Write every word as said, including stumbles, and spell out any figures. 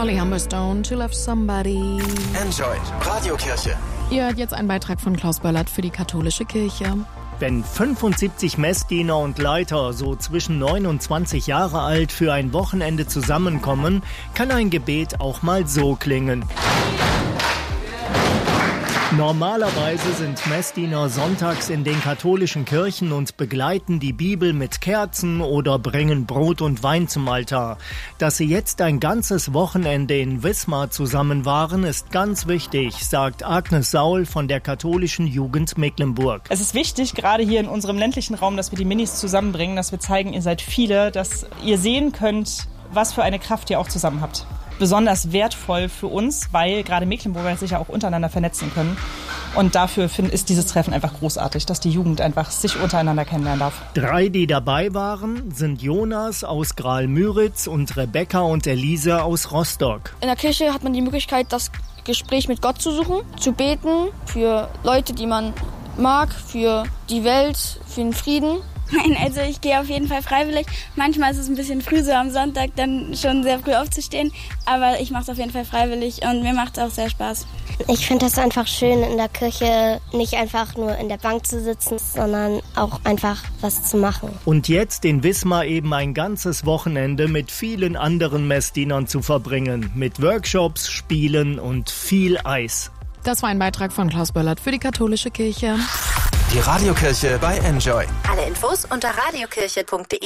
Holly Humberstone, To Love Somebody. Enjoy Radiokirche. Ihr hört jetzt einen Beitrag von Klaus Böllert für die katholische Kirche. Wenn fünfundsiebzig Messdiener und Leiter so zwischen neun und zwanzig Jahre alt für ein Wochenende zusammenkommen, kann ein Gebet auch mal so klingen. Normalerweise sind Messdiener sonntags in den katholischen Kirchen und begleiten die Bibel mit Kerzen oder bringen Brot und Wein zum Altar. Dass sie jetzt ein ganzes Wochenende in Wismar zusammen waren, ist ganz wichtig, sagt Agnes Saul von der katholischen Jugend Mecklenburg. Es ist wichtig, gerade hier in unserem ländlichen Raum, dass wir die Minis zusammenbringen, dass wir zeigen, ihr seid viele, dass ihr sehen könnt, was für eine Kraft ihr auch zusammen habt. Besonders wertvoll für uns, weil gerade Mecklenburger sich ja auch untereinander vernetzen können. Und dafür ist dieses Treffen einfach großartig, dass die Jugend einfach sich untereinander kennenlernen darf. Drei, die dabei waren, sind Jonas aus Graal-Müritz und Rebecca und Elise aus Rostock. In der Kirche hat man die Möglichkeit, das Gespräch mit Gott zu suchen, zu beten für Leute, die man mag, für die Welt, für den Frieden. Nein, also ich gehe auf jeden Fall freiwillig. Manchmal ist es ein bisschen früh, so am Sonntag dann schon sehr früh aufzustehen. Aber ich mache es auf jeden Fall freiwillig und mir macht es auch sehr Spaß. Ich finde das einfach schön, in der Kirche nicht einfach nur in der Bank zu sitzen, sondern auch einfach was zu machen. Und jetzt in Wismar eben ein ganzes Wochenende mit vielen anderen Messdienern zu verbringen. Mit Workshops, Spielen und viel Eis. Das war ein Beitrag von Klaus Böllert für die katholische Kirche. Die Radiokirche bei Enjoy. Alle Infos unter radiokirche punkt de.